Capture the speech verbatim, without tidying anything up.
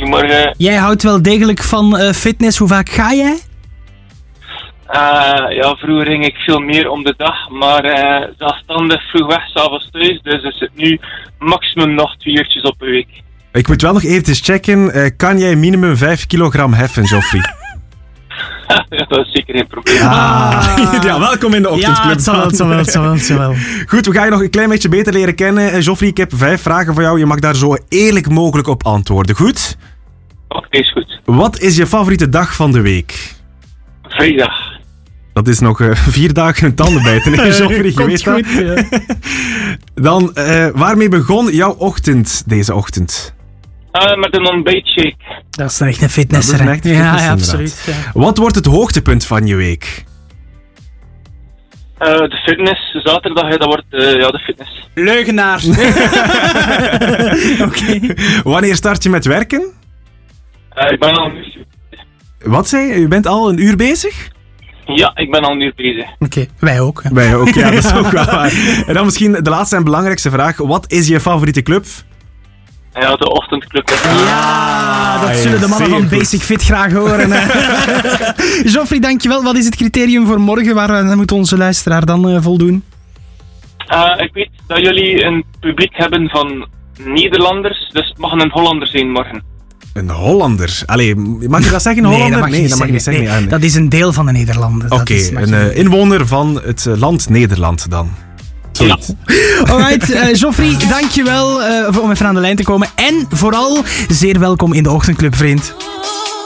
Goedemorgen. Jij houdt wel degelijk van uh, fitness. Hoe vaak ga jij? Uh, ja, vroeger ging ik veel meer om de dag, maar uh, zelfstandig vroeg weg, s'avonds thuis. Dus is het nu maximum nog twee uurtjes op een week. Ik moet wel nog eventjes checken. Uh, kan jij minimum vijf kilogram heffen, Geoffrey? Ja, dat is zeker geen probleem. Ah. Ja, welkom in de ochtendclub. Ja, het zal wel, het zal wel, het zal wel, het zal wel. Goed, we gaan je nog een klein beetje beter leren kennen. Uh, Geoffrey, ik heb vijf vragen voor jou. Je mag daar zo eerlijk mogelijk op antwoorden. Goed? Oké, okay, is goed. Wat is je favoriete dag van de week? Vrijdag. Dat is nog uh, vier dagen een tandenbijten, hè, Geoffrey? Je weet dat? Goed, ja. Dan, uh, waarmee begon jouw ochtend deze ochtend? Uh, met een ontbijtshake. Dat is dan echt een fitnesser. Dat is een echte ja, fitnesser, ja, absoluut. Ja. Wat wordt het hoogtepunt van je week? Uh, de fitness. Zaterdag, hè, dat wordt uh, ja, de fitness. Leugenaar. Oké. Wanneer start je met werken? Uh, ik ben al een uur... Wat zei je? Je bent al een uur bezig? Ja, ik ben al een uur bezig. Oké, okay. Wij ook. Hè. Wij ook, ja, dat is ook wel waar. En dan misschien de laatste en belangrijkste vraag. Wat is je favoriete club? Ja, de ochtendclub. Ja, dat zullen de mannen zeer van goed. Basic Fit graag horen. Geoffrey, dankjewel. Wat is het criterium voor morgen? Waar uh, moet onze luisteraar dan uh, voldoen? Uh, ik weet dat jullie een publiek hebben van Nederlanders, dus het mag een Hollander zijn morgen. Een Hollander. Allee, mag je dat zeggen, nee, Hollander? dat mag nee, je dat niet mag je niet zeggen. zeggen. Nee, nee. dat is een deel van de Nederlanden. Oké, okay, een uh, inwoner van het uh, land Nederland dan. Zoiets. Ja. Alright, uh, Geoffrey, dankjewel uh, om even aan de lijn te komen. En vooral, zeer welkom in de Ochtendclub, vriend.